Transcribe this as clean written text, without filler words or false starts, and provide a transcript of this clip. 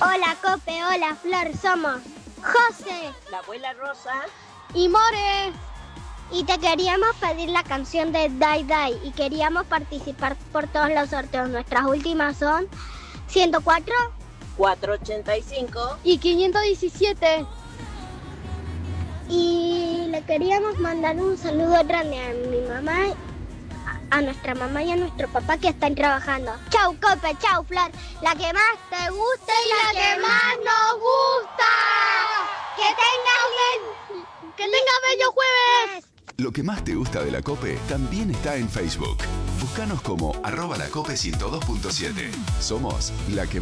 Hola Cope, hola Flor, somos José, la abuela Rosa y More. Y te queríamos pedir la canción de Dai Dai y queríamos participar por todos los sorteos. Nuestras últimas son 104, 485 y 517. Y le queríamos mandar un saludo grande a mi mamá, a nuestra mamá y a nuestro papá que están trabajando. Chau Cope, chau Flor, la que más te guste y la que más nos gusta. Que tengas bello jueves. Lo que más te gusta de la COPE también está en Facebook. Búscanos como @lacope102.7. Somos la que